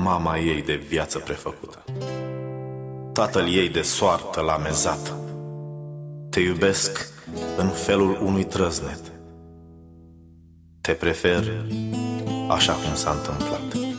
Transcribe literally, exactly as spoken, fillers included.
mama ei de viață prefăcută, tatăl ei de soartă l-a mezat. Te iubesc în felul unui trăznet, te prefer așa cum s-a întâmplat.